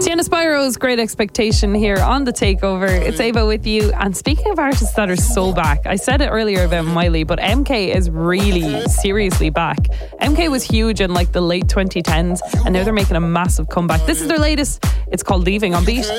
Sienna Spiro's Great Expectation here on The Takeover. It's Ava with you. And speaking of artists that are so back, I said it earlier about Miley, but MK is really seriously back. MK was huge in like the late 2010s and now they're making a massive comeback. This is their latest. It's called Leaving on Beat.